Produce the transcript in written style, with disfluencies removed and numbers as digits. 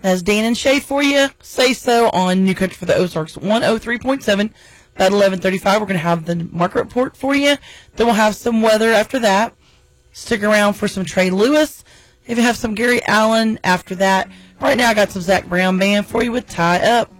That's Dan and Shay for you. Say so on New Country for the Ozarks 103.7. About 11:35, we're going to have the market report for you. Then we'll have some weather after that. Stick around for some Trey Lewis. If you have some Gary Allen after that. Right now, I got some Zach Brown Band for you with Tie Up.